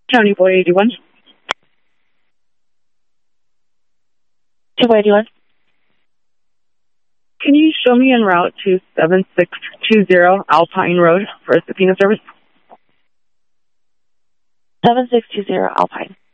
County Boy 81. 281. Can you show me en route to 7620 Alpine Road for a subpoena service? 7620 Alpine.